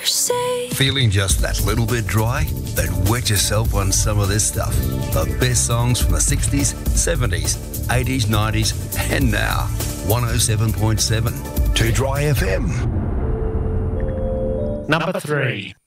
say. Feeling just that little bit dry? Then wet yourself on some of this stuff. The best songs from the 60s, 70s, 80s, 90s, and now. 107.7. 2 Dry FM. Number 3.